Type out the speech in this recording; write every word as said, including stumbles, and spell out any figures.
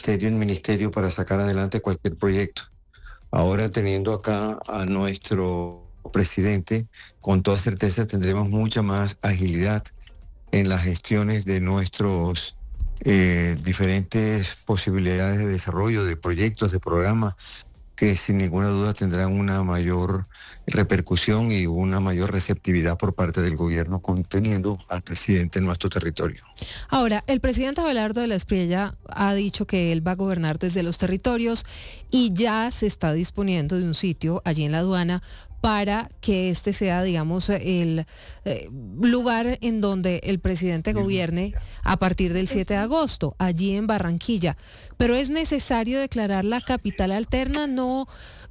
ministerio en ministerio para sacar adelante cualquier proyecto. Ahora teniendo acá a nuestro presidente, con toda certeza tendremos mucha más agilidad en las gestiones de nuestros eh, diferentes posibilidades de desarrollo, de proyectos, de programas, que sin ninguna duda tendrán una mayor repercusión y una mayor receptividad por parte del gobierno conteniendo al presidente en nuestro territorio. Ahora, el presidente Abelardo de la Espriella ha dicho que él va a gobernar desde los territorios y ya se está disponiendo de un sitio allí en la aduana para que este sea, digamos, el eh, lugar en donde el presidente gobierne a partir del siete de agosto, allí en Barranquilla. Pero es necesario declarar la capital alterna, no